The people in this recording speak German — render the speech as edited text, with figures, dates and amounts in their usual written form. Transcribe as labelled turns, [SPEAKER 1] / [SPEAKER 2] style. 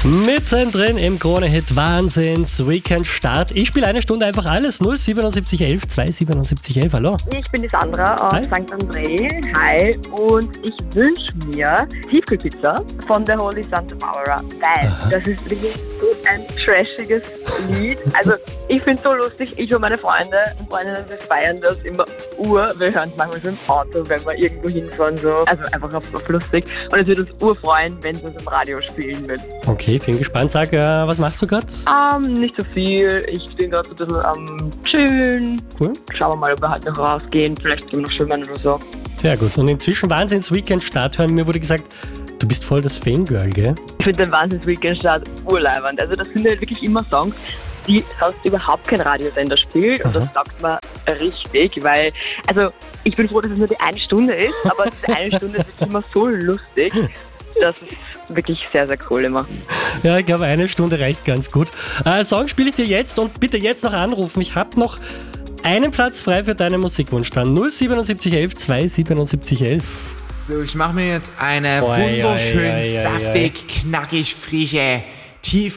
[SPEAKER 1] Mittendrin im Krone-Hit Wahnsinns-Weekend-Start. Ich spiele eine Stunde einfach alles. 07711 27711. Hallo.
[SPEAKER 2] Ich bin die Sandra aus
[SPEAKER 1] Hi.
[SPEAKER 2] St. André. Hi. Und ich wünsche mir Tiefkühlpizza von der Holy Santa Barbara, weil das ist wirklich so ein trashiges Lied. Also ich finde es so lustig. Ich und meine Freunde und Freundinnen, wir feiern das immer wir hören es manchmal so im Auto, wenn wir irgendwo hinfahren. So. Also einfach auf lustig. Und es wird uns urfreuen, wenn es uns im Radio spielen wird.
[SPEAKER 1] Okay, bin gespannt. Sag, was machst du gerade?
[SPEAKER 2] Nicht so viel. Ich bin gerade so ein bisschen am Chillen.
[SPEAKER 1] Cool.
[SPEAKER 2] Schauen wir mal, ob wir halt noch rausgehen. Vielleicht gehen wir noch schwimmen oder so.
[SPEAKER 1] Sehr gut. Und inzwischen Wahnsinns-Weekend-Start hören. Mir wurde gesagt, du bist voll das Fangirl, gell?
[SPEAKER 2] Ich finde den Wahnsinns-Weekend-Start urleibernd. Also das sind halt wirklich immer Songs, die sonst überhaupt kein Radiosender spielt. Und das sagt man richtig, weil, also ich bin froh, dass es nur die eine Stunde ist, aber diese eine Stunde ist wirklich immer so lustig. Das ist wirklich sehr, sehr cool immer.
[SPEAKER 1] Ja, ich glaube, eine Stunde reicht ganz gut. Song spiele ich dir jetzt und bitte jetzt noch anrufen. Ich habe noch einen Platz frei für deinen Musikwunsch dann. 07711 27711.
[SPEAKER 3] So, ich mache mir jetzt eine wunderschön saftig, knackig, frische